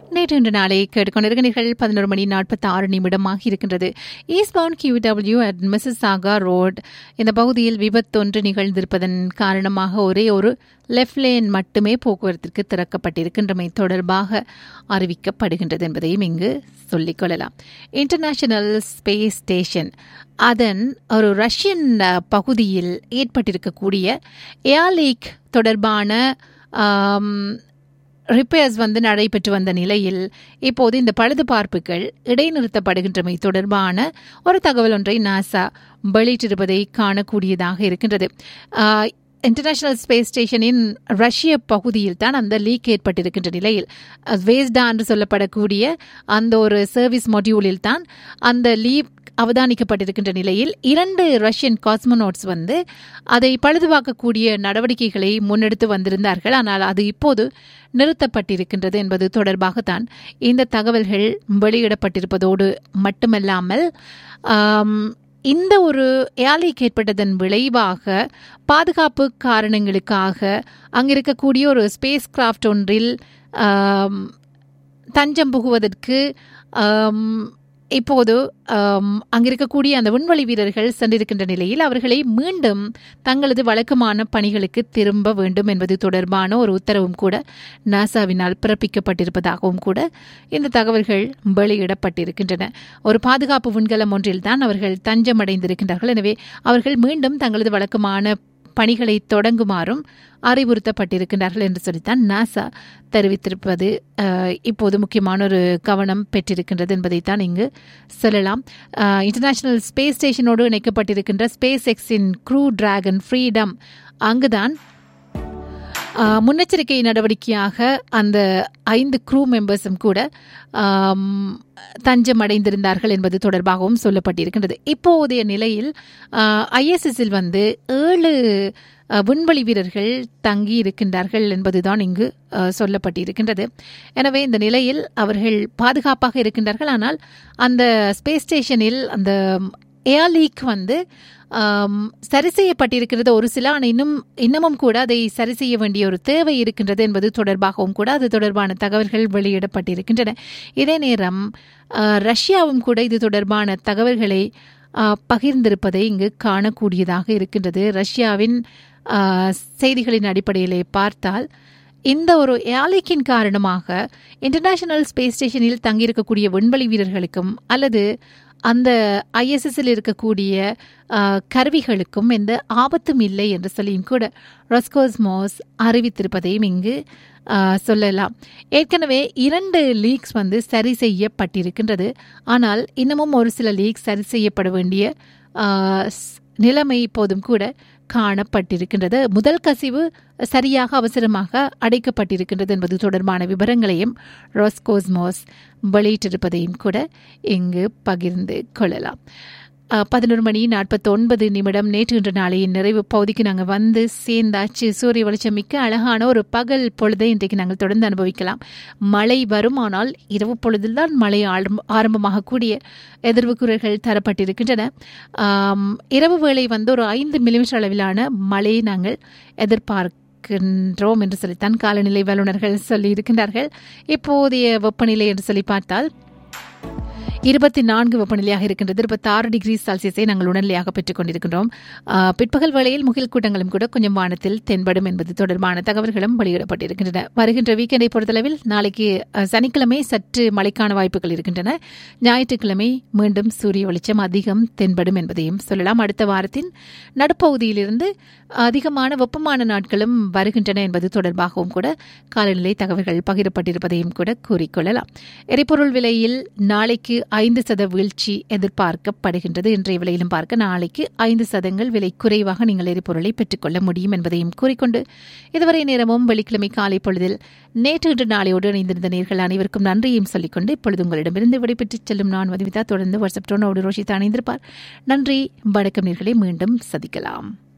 நேற்று இன்று நாளை கேட்டுக்கொண்டிருக்கிறீர்கள் 11:46 இருக்கின்றது. ஈஸ்ட்பவுண்ட் QW அட் மிசிசாகா ரோட் இந்த பகுதியில் விபத்தொன்று நிகழ்ந்திருப்பதன் காரணமாக ஒரே ஒரு லெஃப்ட் லேன் மட்டுமே போக்குவரத்திற்கு திறக்கப்பட்டிருக்கின்றமை தொடர்பாக அறிவிக்கப்படுகின்றது என்பதையும் இங்கு சொல்லிக்கொள்ளலாம். இன்டர்நேஷனல் ஸ்பேஸ் ஸ்டேஷன் அதன் ஒரு ரஷ்யன் பகுதியில் ஏற்பட்டிருக்கக்கூடிய ஏர் லீக் தொடர்பான ரிப்பேர்ஸ் நடைபெற்று வந்த நிலையில் இப்போது இந்த பழுதுபார்ப்புகள் இடைநிறுத்தப்படுகின்றமை தொடர்பான ஒரு தகவல் ஒன்றை நாசா வெளியிட்டிருப்பதை காணக்கூடியதாக இருக்கின்றது. இன்டர்நேஷனல் ஸ்பேஸ் ஸ்டேஷனின் ரஷ்ய பகுதியில் தான் அந்த லீக் ஏற்பட்டிருக்கின்ற நிலையில் வேஸ்டா என்று சொல்லப்படக்கூடிய அந்த ஒரு சர்வீஸ் மொடியூலில் தான் அந்த லீக் அவதானிக்கப்பட்டிருக்கின்ற நிலையில் 2 ரஷ்யன் காஸ்மோனோட்ஸ் அதை பழுதுபார்க்கக்கூடிய நடவடிக்கைகளை முன்னெடுத்து வந்திருந்தார்கள். ஆனால் அது இப்போது நிறுத்தப்பட்டிருக்கின்றது என்பது தொடர்பாகத்தான் இந்த தகவல்கள் வெளியிடப்பட்டிருப்பதோடு மட்டுமல்லாமல் இந்த ஒரு ஏர்லீக் ஏற்பட்டதன் விளைவாக பாதுகாப்பு காரணங்களுக்காக அங்கிருக்கக்கூடிய ஒரு ஸ்பேஸ் கிராஃப்ட் ஒன்றில் தஞ்சம் புகுவதற்கு இப்போது அங்கிருக்கக்கூடிய அந்த விண்வெளி வீரர்கள் சென்றிருக்கின்ற நிலையில் அவர்களை மீண்டும் தங்களது வழக்கமான பணிகளுக்கு திரும்ப வேண்டும் என்பது தொடர்பான ஒரு உத்தரவும் கூட நாசாவினால் பிறப்பிக்கப்பட்டிருப்பதாகவும் கூட இந்த தகவல்கள் வெளியிடப்பட்டிருக்கின்றன. ஒரு பாதுகாப்பு விண்கலம் ஒன்றில்தான் அவர்கள் தஞ்சமடைந்திருக்கின்றார்கள். எனவே அவர்கள் மீண்டும் தங்களது வழக்கமான பணிகளை தொடங்குமாறும் அறிவுறுத்தப்பட்டிருக்கின்றார்கள் என்று சொல்லித்தான் நாசா தெரிவித்திருப்பது இப்போது முக்கியமான ஒரு கவனம் பெற்றிருக்கின்றது என்பதைத்தான் இங்கு சொல்லலாம். இன்டர்நேஷனல் ஸ்பேஸ் ஸ்டேஷனோடு இணைக்கப்பட்டிருக்கின்ற ஸ்பேஸ் எக்ஸின் க்ரூ டிராகன் ஃப்ரீடம் அங்குதான் முன்னெச்சரிக்கை நடவடிக்கையாக அந்த 5 க்ரூ மெம்பர்ஸும் கூட தஞ்சம் அடைந்திருந்தார்கள் என்பது தொடர்பாகவும் சொல்லப்பட்டிருக்கின்றது. இப்போதைய நிலையில் ISS-இல் 7 விண்வெளி வீரர்கள் தங்கி இருக்கின்றார்கள் என்பதுதான் இங்கு சொல்லப்பட்டிருக்கின்றது. எனவே இந்த நிலையில் அவர்கள் பாதுகாப்பாக இருக்கின்றார்கள். ஆனால் அந்த ஸ்பேஸ் ஸ்டேஷனில் அந்த ஏர் லீக் சரி செய்யப்பட்டிருக்கிறது ஒரு சில, ஆனால் இன்னமும் கூட அதை சரி செய்ய வேண்டிய ஒரு தேவை இருக்கின்றது என்பது தொடர்பாகவும் கூட அது தொடர்பான தகவல்கள் வெளியிடப்பட்டிருக்கின்றன. இதே நேரம் ரஷ்யாவும் கூட இது தொடர்பான தகவல்களை பகிர்ந்திருப்பதை இங்கு காணக்கூடியதாக இருக்கின்றது. ரஷ்யாவின் செய்திகளின் அடிப்படையிலே பார்த்தால் இந்த ஒரு ஏர்லீக்கின் காரணமாக இன்டர்நேஷனல் ஸ்பேஸ் ஸ்டேஷனில் தங்கியிருக்கக்கூடிய விண்வெளி வீரர்களுக்கும் அல்லது அந்த ISS-இல் இருக்கக்கூடிய கருவிகளுக்கும் எந்த ஆபத்தும் இல்லை என்று சொல்லியும் கூட ரொஸ்கோஸ்மோஸ் அறிவித்திருப்பதையும் இங்கு சொல்லலாம். ஏற்கனவே 2 லீக்ஸ் சரி செய்யப்பட்டிருக்கின்றது. ஆனால் இன்னமும் ஒரு சில லீக்ஸ் சரி செய்யப்பட வேண்டிய நிலைமை இப்போதும் கூட காணப்பட்டிருக்கின்றது. முதல் கசிவு சரியாக அவசரமாக அடைக்கப்பட்டிருக்கின்றது என்பது தொடர்பான விவரங்களையும் ரொஸ்கோஸ்மோஸ் வெளியிட்டிருப்பதையும் கூட இங்கு பகிர்ந்து கொள்ளலாம். 11:49 நேற்று இன்று நாளையின் நிறைவு பகுதிக்கு நாங்கள் சேர்ந்தாச்சு. சூரிய வெளிச்சம் மிக்க அழகான ஒரு பகல் பொழுதை இன்றைக்கு நாங்கள் தொடர்ந்து அனுபவிக்கலாம். மழை வரும், ஆனால் இரவு பொழுதில்தான் மழை ஆரம்பமாகக்கூடிய எதிர்வுக்குறர்கள் தரப்பட்டிருக்கின்றன. இரவு வேளை ஒரு 5 மில்லிமீட்டர் அளவிலான மழையை நாங்கள் எதிர்பார்க்கின்றோம் என்று சொல்லித்தான் காலநிலை வல்லுநர்கள் சொல்லி இருக்கின்றார்கள். இப்போதைய வெப்பநிலை என்று சொல்லி பார்த்தால் 24 வெப்பநிலையாக இருக்கின்றது. 26 டிகிரி செல்சியஸை நாங்கள் உடனடியாக பெற்றுக் கொண்டிருக்கின்றோம். பிற்பகல் வேளையில் முகில் கூட்டங்களும் கூட கொஞ்சம் வானத்தில் தென்படும் என்பது தொடர்பான தகவல்களும் வெளியிடப்பட்டிருக்கின்றன. வருகின்ற வீக்கெண்டை பொறுத்தளவில் நாளைக்கு சனிக்கிழமை சற்று மழைக்கான வாய்ப்புகள் இருக்கின்றன. ஞாயிற்றுக்கிழமை மீண்டும் சூரிய வெளிச்சம் அதிகம் தென்படும் என்பதையும் சொல்லலாம். அடுத்த வாரத்தின் நடுப்பகுதியிலிருந்து அதிகமான வெப்பமான நாட்களும் வருகின்றன என்பது தொடர்பாகவும் கூட காலநிலை தகவல்கள் பகிரப்பட்டிருப்பதையும் கூட கூறிக்கொள்ளலாம். எரிபொருள் விலையில் நாளைக்கு 5% வீழ்ச்சி எதிர்பார்க்கப்படுகின்றது. இன்றைய விலையிலும் பார்க்க நாளைக்கு 5% விலை குறைவாக நீங்கள் எரிபொருளை பெற்றுக்கொள்ள முடியும் என்பதையும் கூறிக்கொண்டு இதுவரை நேரமும் வெள்ளிக்கிழமை காலை பொழுதில் நேற்று இன்று நாளையோடு இணைந்திருந்த நேர்கள் அனைவருக்கும் நன்றியையும் சொல்லிக்கொண்டு இப்பொழுது உங்களிடமிருந்து விடைபெற்றுச் செல்லும் நான் மதுமிதா. தொடர்ந்து வாட்ஸ்அப் டோனோடு ரோஷிதா இணைந்திருப்பார். நன்றி, வணக்கம் நேர்களை, மீண்டும் சந்திக்கலாம்.